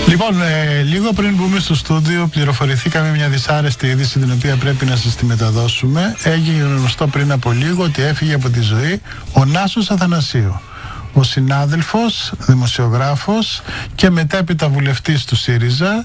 Λοιπόν, λίγο πριν μπούμε στο στούντιο, πληροφορηθήκαμε μια δυσάρεστη είδηση την οποία πρέπει να σας τη μεταδώσουμε. Έγινε γνωστό πριν από λίγο ότι έφυγε από τη ζωή ο Νάσος Αθανασίου, ο συνάδελφος, δημοσιογράφος και μετέπειτα βουλευτής του ΣΥΡΙΖΑ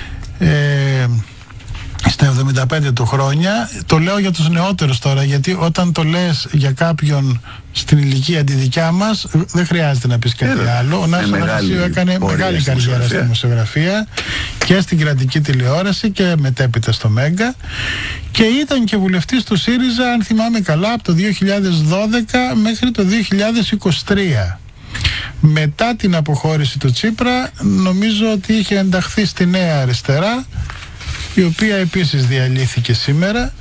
στα 75 του χρόνια. Το λέω για τους νεότερους τώρα, γιατί όταν το λες για κάποιον στην ηλικία τη δικιά μας δεν χρειάζεται να πεις κάτι άλλο. Ο Νάσος Αθανασίου έκανε μεγάλη καριέρα στη δημοσιογραφία και στην κρατική τηλεόραση και μετέπειτα στο Μέγκα, και ήταν και βουλευτής του ΣΥΡΙΖΑ, αν θυμάμαι καλά, από το 2012 μέχρι το 2023. Μετά την αποχώρηση του Τσίπρα νομίζω ότι είχε ενταχθεί στη Νέα Αριστερά, η οποία επίσης διαλύθηκε σήμερα.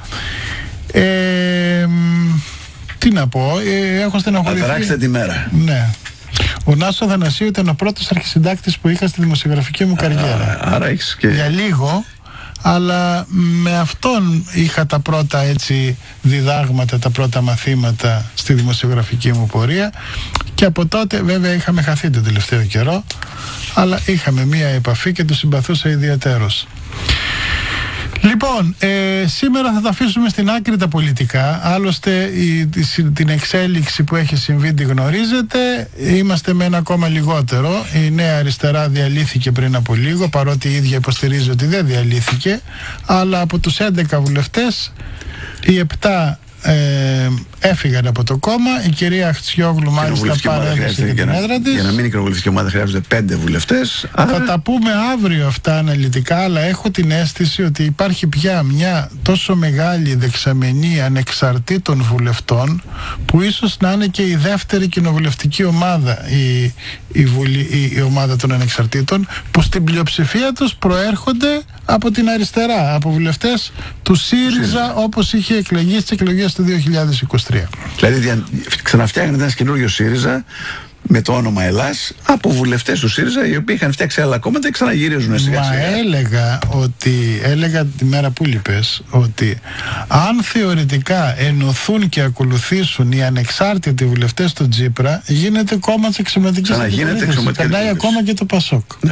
Τι να πω, έχω στεναχωρηθεί. Αδράξτε τη μέρα. Ναι. Ο Νάσος Αθανασίου ήταν ο πρώτος αρχισυντάκτης που είχα στη δημοσιογραφική μου καριέρα. Άρα έχεις και... Για λίγο, αλλά με αυτόν είχα τα πρώτα έτσι διδάγματα, τα πρώτα μαθήματα στη δημοσιογραφική μου πορεία, και από τότε βέβαια είχαμε χαθεί τον τελευταίο καιρό, αλλά είχαμε μία επαφή και του συμπαθούσα ιδιαίτερος. Λοιπόν, σήμερα θα τα αφήσουμε στην άκρη τα πολιτικά. Άλλωστε την εξέλιξη που έχει συμβεί τη γνωρίζετε. Είμαστε με ένα ακόμα λιγότερο. Η Νέα Αριστερά διαλύθηκε πριν από λίγο, παρότι η ίδια υποστηρίζει ότι δεν διαλύθηκε. Αλλά από τους 11 βουλευτές, οι 7 έφυγαν από το κόμμα. Η κυρία Χτσιόγλου μάλιστα παρέδωσε την έδρα της. Για να μείνει η κοινοβουλευτική ομάδα χρειάζονται 5 βουλευτές. Θα τα πούμε αύριο αυτά αναλυτικά, αλλά έχω την αίσθηση ότι υπάρχει πια μια τόσο μεγάλη δεξαμενή ανεξαρτήτων βουλευτών, που ίσως να είναι και η δεύτερη κοινοβουλευτική ομάδα, η ομάδα των ανεξαρτήτων, που στην πλειοψηφία τους προέρχονται από την αριστερά, από βουλευτές του ΣΥΡΙΖΑ, όπως είχε εκλεγεί στις εκλογές του 2023. Δηλαδή ξαναφτιάχνεται ένας καινούριος ΣΥΡΙΖΑ με το όνομα Ελλάς από βουλευτές του ΣΥΡΙΖΑ, οι οποίοι είχαν φτιάξει άλλα κόμματα και ξαναγυρίζουν σιγά σιγά. Έλεγα τη μέρα που λείπες ότι αν θεωρητικά ενωθούν και ακολουθήσουν οι ανεξάρτητοι βουλευτές του Τσίπρα, γίνεται κόμμα της εξωματικής αντιπολίτευσης. Περνάει ακόμα και το ΠΑΣΟΚ. Ναι.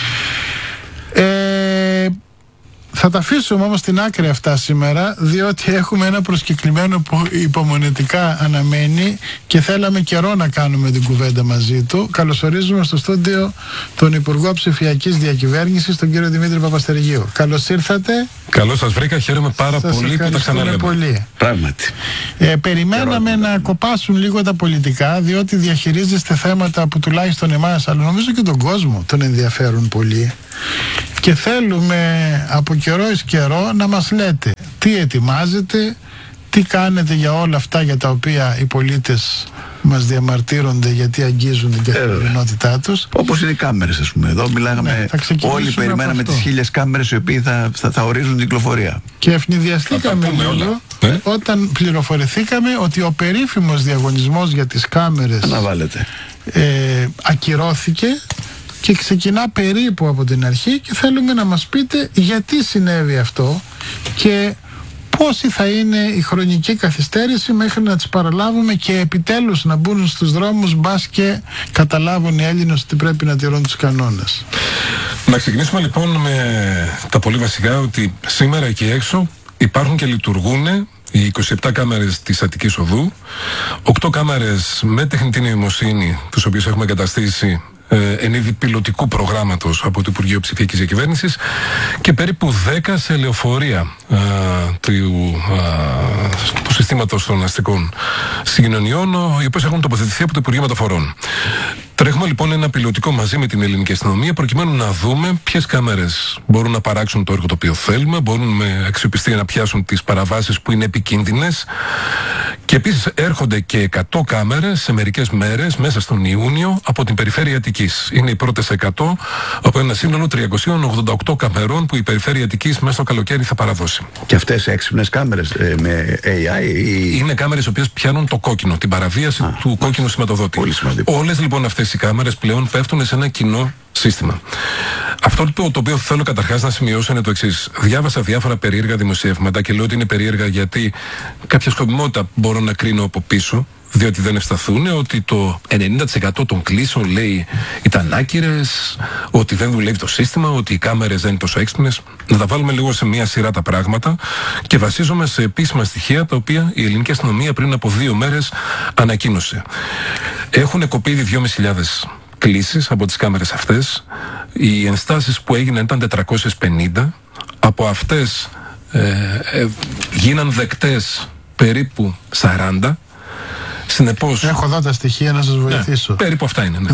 Θα τα αφήσουμε όμως στην άκρη αυτά σήμερα, διότι έχουμε ένα προσκεκλημένο που υπομονετικά αναμένει και θέλαμε καιρό να κάνουμε την κουβέντα μαζί του. Καλωσορίζουμε στο στούντιο τον Υπουργό Ψηφιακής Διακυβέρνησης, τον κύριο Δημήτρη Παπαστεργίου. Καλώς ήρθατε. Καλώς σας βρήκα, χαίρομαι πάρα πολύ που τα ξαναλέμε. Πολύ. Πράγματι. Περιμέναμε να κοπάσουν λίγο τα πολιτικά, διότι διαχειρίζεστε θέματα που τουλάχιστον εμάς, αλλά νομίζω και τον κόσμο τον ενδιαφέρουν πολύ. Και θέλουμε από καιρό εις καιρό να μας λέτε τι ετοιμάζετε, τι κάνετε για όλα αυτά για τα οποία οι πολίτες μας διαμαρτύρονται, γιατί αγγίζουν την καθημερινότητά τους. Όπως είναι οι κάμερες, ας πούμε. Εδώ μιλάγαμε, όλοι περιμέναμε τις 1000 κάμερες οι οποίοι θα ορίζουν την κυκλοφορία. Και ευνηδιαστήκαμε λίγο όταν πληροφορηθήκαμε ότι ο περίφημος διαγωνισμός για τις κάμερες ακυρώθηκε και ξεκινά περίπου από την αρχή, και θέλουμε να μας πείτε γιατί συνέβη αυτό και πόση θα είναι η χρονική καθυστέρηση μέχρι να τις παραλάβουμε και επιτέλους να μπουν στους δρόμους, μπας και καταλάβουν οι Έλληνες ότι πρέπει να τηρούν τους κανόνες. Να ξεκινήσουμε λοιπόν με τα πολύ βασικά, ότι σήμερα εκεί έξω υπάρχουν και λειτουργούν οι 27 κάμερες της Αττικής Οδού, 8 κάμερες με τεχνητή νοημοσύνη, τις οποίες έχουμε εγκαταστήσει εν είδη πιλωτικού προγράμματος από το Υπουργείο Ψηφιακής Διακυβέρνησης, και περίπου 10 σε λεωφορεία του συστήματος των αστικών συγκοινωνιών, οι οποίες έχουν τοποθετηθεί από το Υπουργείο Μεταφορών. Τρέχουμε λοιπόν ένα πιλωτικό μαζί με την ελληνική αστυνομία, προκειμένου να δούμε ποιες κάμερες μπορούν να παράξουν το έργο το οποίο θέλουμε, μπορούν με αξιοπιστία να πιάσουν τις παραβάσεις που είναι επικίνδυνες. Και επίσης έρχονται και 100 κάμερες σε μερικές μέρες μέσα στον Ιούνιο από την περιφέρεια Αττικής. Είναι οι πρώτες 100 από ένα σύνολο 388 καμερών που η περιφέρεια Αττικής μέσα στο καλοκαίρι θα παραδώσει. Και αυτές έξυπνες κάμερες με AI είναι κάμερες οι οποίες πιάνουν το κόκκινο, την παραβίαση του κόκκινου σηματοδότη. Όλες λοιπόν αυτές οι κάμερες πλέον πέφτουν σε ένα κοινό σύστημα. Αυτό το οποίο θέλω καταρχάς να σημειώσω είναι το εξής. Διάβασα διάφορα περίεργα δημοσιεύματα και λέω ότι είναι περίεργα γιατί κάποια σκοπιμότητα μπορώ να κρίνω από πίσω. διότι δεν ευσταθούν, ότι το 90% των κλήσεων, λέει, ήταν άκυρες, ότι δεν δουλεύει το σύστημα, ότι οι κάμερες δεν είναι τόσο έξυπνες. Να τα βάλουμε λίγο σε μία σειρά τα πράγματα και βασίζομαι σε επίσημα στοιχεία τα οποία η ελληνική αστυνομία πριν από 2 μέρες ανακοίνωσε. Έχουν κοπεί ήδη 2.500 κλήσεις από τις κάμερες αυτές. Οι ενστάσεις που έγιναν ήταν 450. Από αυτές γίναν δεκτές περίπου 40. Συνεπώς, έχω εδώ τα στοιχεία να σας βοηθήσω. Περίπου αυτά είναι.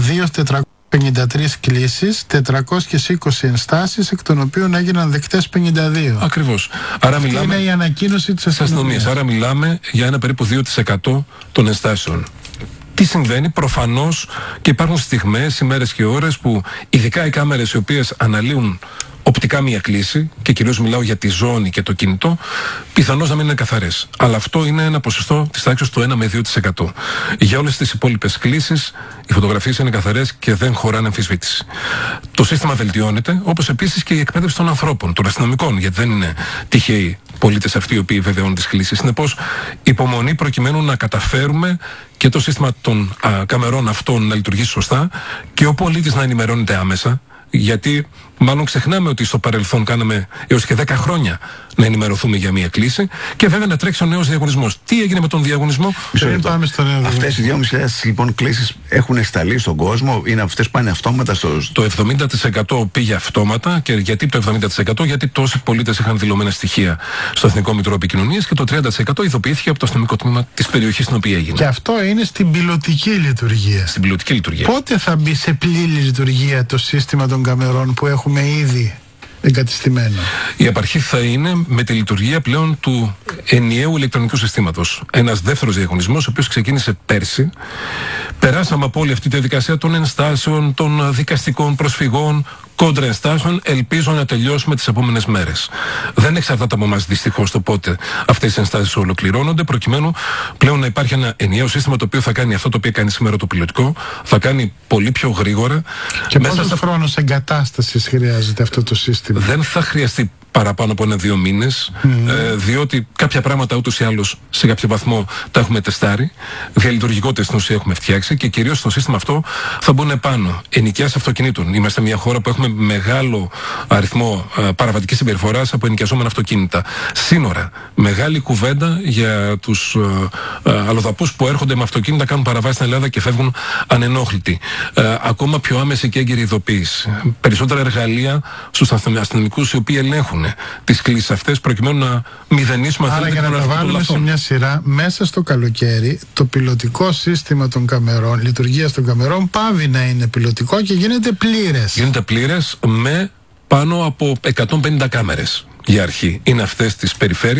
2.453 κλήσεις, 420 ενστάσεις, εκ των οποίων έγιναν δεκτές 52. Ακριβώς. Άρα μιλάμε, είναι η ανακοίνωση της αστυνομίας. Άρα μιλάμε για ένα περίπου 2% των ενστάσεων. Τι συμβαίνει? Προφανώς και υπάρχουν στιγμές, ημέρες και ώρες που ειδικά οι κάμερες οι οποίες αναλύουν οπτικά μία κλήση, και κυρίως μιλάω για τη ζώνη και το κινητό, πιθανώς να μην είναι καθαρές. Αλλά αυτό είναι ένα ποσοστό της τάξης του 1 με 2%. Για όλες τις υπόλοιπες κλήσεις, οι φωτογραφίες είναι καθαρές και δεν χωράνε αμφισβήτηση. Το σύστημα βελτιώνεται, όπως επίσης και η εκπαίδευση των ανθρώπων, των αστυνομικών, γιατί δεν είναι τυχαίοι πολίτες αυτοί οι οποίοι βεβαιώνουν τις κλήσεις. Συνεπώς, υπομονή προκειμένου να καταφέρουμε και το σύστημα των καμερών αυτών να λειτουργήσει σωστά και ο πολίτης να ενημερώνεται άμεσα. Γιατί μάλλον ξεχνάμε ότι στο παρελθόν κάναμε έως και 10 χρόνια να ενημερωθούμε για μία κλήση και βέβαια να τρέξει ο νέος διαγωνισμός. Τι έγινε με τον διαγωνισμό? Αυτές οι 2.500 λοιπόν κλήσεις έχουν σταλεί στον κόσμο, είναι αυτές που πάνε αυτόματα Το 70% πήγε αυτόματα. Και γιατί το 70%? Γιατί τόσοι πολίτες είχαν δηλωμένα στοιχεία στο Εθνικό Μητρό Επικοινωνίας και το 30% ειδοποιήθηκε από το αστυνομικό τμήμα της περιοχής στην οποία έγινε. Και αυτό είναι στην πιλωτική λειτουργία. Στην πιλωτική λειτουργία. Πότε θα μπει σε πλήρη λειτουργία το σύστημα των καμερών που έχουμε ήδη εγκατεστημένο? Η απαρχή θα είναι με τη λειτουργία πλέον του ενιαίου ηλεκτρονικού συστήματος. Ένας δεύτερος διαγωνισμός, ο οποίος ξεκίνησε πέρσι. Περάσαμε από όλη αυτή τη διαδικασία των ενστάσεων, των δικαστικών προσφυγών, κόντρα ενστάσεων. Ελπίζω να τελειώσουμε τις επόμενες μέρες. Δεν εξαρτάται από εμάς δυστυχώς το πότε αυτές οι ενστάσεις ολοκληρώνονται, προκειμένου πλέον να υπάρχει ένα ενιαίο σύστημα το οποίο θα κάνει αυτό το οποίο κάνει σήμερα το πιλωτικό, θα κάνει πολύ πιο γρήγορα. Και πόσος χρόνος εγκατάστασης χρειάζεται αυτό το σύστημα? Δεν θα χρειαστεί παραπάνω από 1-2 μήνες, διότι κάποια πράγματα ούτως ή άλλως σε κάποιο βαθμό τα έχουμε τεστάρει. Διαλειτουργικότητες στην ουσία έχουμε φτιάξει και κυρίως στο σύστημα αυτό θα μπουν επάνω ενοικιάσεις αυτοκινήτων. Είμαστε μια χώρα που έχουμε μεγάλο αριθμό παραβατικής συμπεριφοράς από ενοικιαζόμενα αυτοκίνητα. Σύνορα. Μεγάλη κουβέντα για τους αλλοδαπούς που έρχονται με αυτοκίνητα, κάνουν παραβάσεις στην Ελλάδα και φεύγουν ανενόχλητοι. Ακόμα πιο άμεση και έγκαιρη ειδοποίηση. Περισσότερα εργαλεία στους αστυνομικούς οι οποίοι ελέγχουν τις κλήσεις αυτές προκειμένου να μηδενίσουμε. Άρα για να τα βάλουμε σε μια σειρά, μέσα στο καλοκαίρι το πιλωτικό σύστημα των καμερών, λειτουργίας των καμερών, πάβει να είναι πιλωτικό και γίνεται πλήρες. Γίνεται πλήρες με πάνω από 150 κάμερες για αρχή. Είναι αυτές τις περιφέρειες